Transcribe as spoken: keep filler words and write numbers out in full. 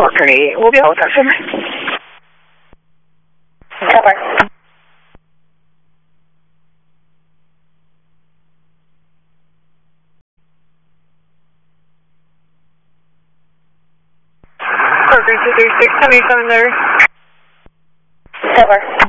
Parker eight, we'll be able to touch him. Cover. Parker two three six, seventy-seven there. Cover.